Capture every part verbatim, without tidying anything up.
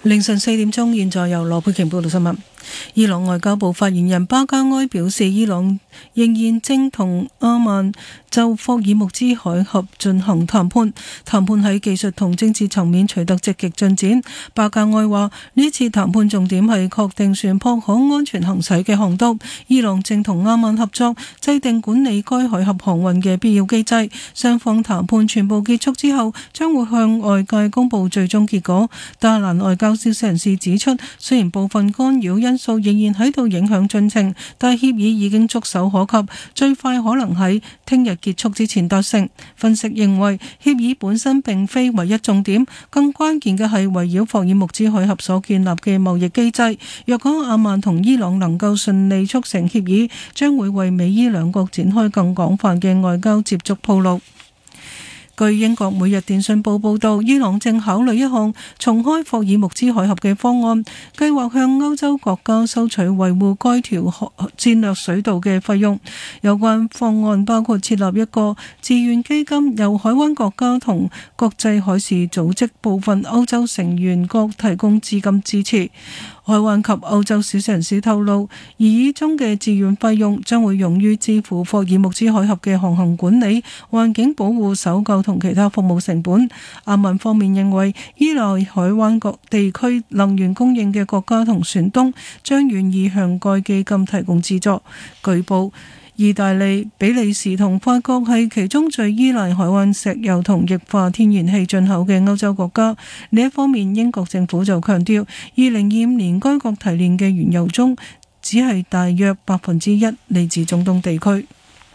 凌晨四點鐘，現在由羅佩瓊報道新聞。伊朗外交部發言人巴加埃表示，伊朗仍然正同阿曼就霍爾木茲海峽進行談判，談判喺技術同政治層面取得積極進展。巴加埃話，呢次談判重點係確定船舶可安全行駛嘅航道。伊朗正同阿曼合作，制定管理該海峽航運嘅必要機制。雙方談判全部結束之後，將會向外界公佈最終結果。德黑蘭外交消息人士指出，雖然部分干擾因素仍然喺度影響進程，但協議已經觸手可及，最快可能喺聽日結束之前達成。分析認為，協議本身並非唯一重點，更關鍵嘅係圍繞霍爾木茲海峽所建立嘅貿易機制。若果阿曼同伊朗能夠順利促成協議，將會為美伊兩國展開更廣泛嘅外交接觸鋪路。據英國每日電訊報報道，伊朗正考慮一項重開霍爾木茲海峽嘅方案，計劃向歐洲國家收取維護該條戰略水道嘅費用。有關方案包括設立一個自願基金，由海灣國家同國際海事組織部分歐洲成員國提供資金支持。海灣及歐洲消息人士透露，擬議中嘅自願費用將會用於支付霍爾木茲海峽嘅航行管理、環境保護、搜救同其他服務成本。阿曼方面認為，依賴海灣各地區能源供應嘅國家同船東將願意向該基金提供資助。據報，意大利、比利時同法國係其中最依賴海灣石油同液化天然氣進口嘅歐洲國家。另一方面，英國政府就強調，二零二五年該國提煉嘅原油中，只係大約百分之一嚟自中東地區。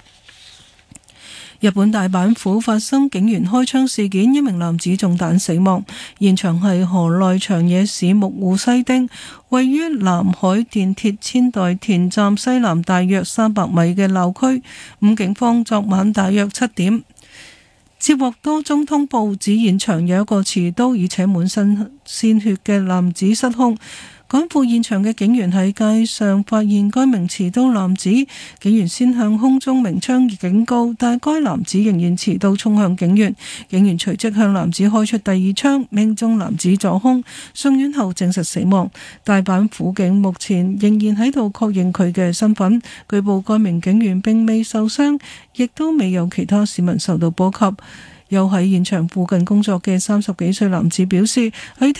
日本大阪府發生警員開槍事件，一名男子中彈死亡。現場係河內長野市目戶西町，位於南海電鐵千代田站西南大約三百米嘅鬧區。咁警方昨晚大約七點接獲多宗通報，指現場有一個持刀而且滿身鮮血嘅男子失兇。趕赴現場嘅警員喺街上發現該名持刀男子，警員先向空中鳴槍警告，但該男子仍然持刀衝向警員，警員隨即向男子開出第二槍，命中男子左胸，送院後證實死亡。大阪府警目前仍然喺度確認佢嘅身份，據報該名警員並未受傷，亦都未有其他市民受到波及。有喺現場附近工作嘅三十幾歲男子表示，喺